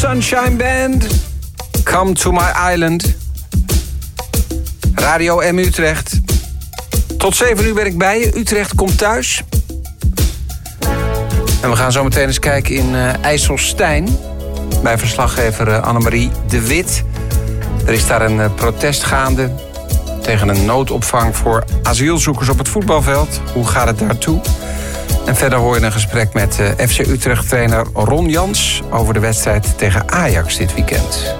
Sunshine Band. Come to my island. Radio M Utrecht. Tot 7 uur ben ik bij je. Utrecht komt thuis. En we gaan zo meteen eens kijken in IJsselstein. Bij verslaggever Annemarie de Wit. Er is daar een protest gaande tegen een noodopvang voor asielzoekers op het voetbalveld. Hoe gaat het daartoe? En verder hoor je een gesprek met FC Utrecht-trainer Ron Jans over de wedstrijd tegen Ajax dit weekend.